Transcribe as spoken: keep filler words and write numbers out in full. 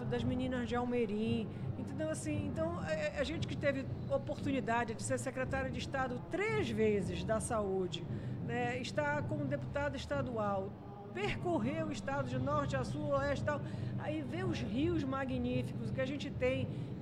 das meninas de Almerim, entendeu? Assim, então, a, a gente que teve oportunidade de ser secretária de Estado três vezes da saúde, né, está como deputada estadual, percorrer o estado de norte a sul, oeste e tal, aí ver os rios magníficos que a gente tem